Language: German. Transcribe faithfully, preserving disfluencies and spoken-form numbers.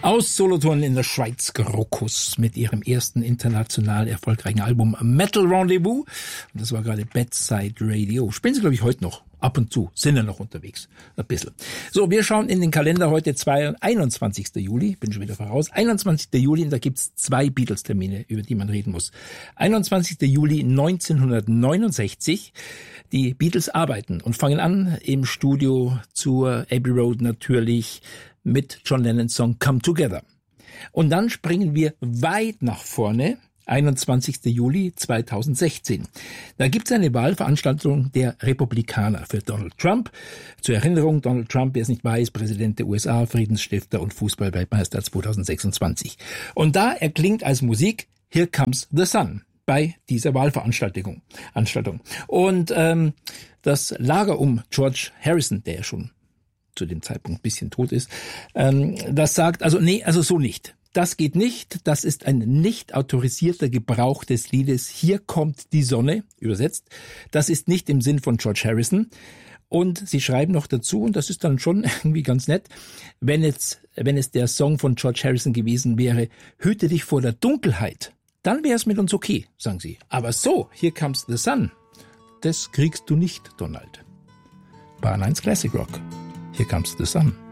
Aus Solothurn in der Schweiz, Krokus, mit ihrem ersten international erfolgreichen Album Metal Rendezvous. Und das war gerade Bedside Radio. Spielen sie, glaube ich, heute noch. Ab und zu sind wir noch unterwegs. Ein bisschen. So, wir schauen in den Kalender heute, einundzwanzigsten Juli. Bin schon wieder voraus. einundzwanzigsten Juli, und da gibt's zwei Beatles-Termine, über die man reden muss. einundzwanzigsten Juli neunzehnhundertneunundsechzig. Die Beatles arbeiten und fangen an im Studio zur Abbey Road natürlich mit John Lennons Song Come Together. Und dann springen wir weit nach vorne, einundzwanzigsten Juli zweitausendsechzehn. Da gibt es eine Wahlveranstaltung der Republikaner für Donald Trump. Zur Erinnerung, Donald Trump, wer es nicht weiß, Präsident der U S A, Friedensstifter und Fußballweltmeister zweitausendsechsundzwanzig. Und da erklingt als Musik Here Comes the Sun bei dieser Wahlveranstaltung. Anstaltung. Und ähm, das Lager um George Harrison, der ja schon zu dem Zeitpunkt ein bisschen tot ist, ähm, das sagt, also nee, also so nicht. Das geht nicht. Das ist ein nicht autorisierter Gebrauch des Liedes Hier kommt die Sonne, übersetzt. Das ist nicht im Sinn von George Harrison. Und sie schreiben noch dazu, und das ist dann schon irgendwie ganz nett, wenn es, wenn es der Song von George Harrison gewesen wäre, hüte dich vor der Dunkelheit, dann wäre es mit uns okay, sagen sie. Aber so, Here Comes the Sun, das kriegst du nicht, Donald. Bahn eins Classic Rock. Here Comes the Sun.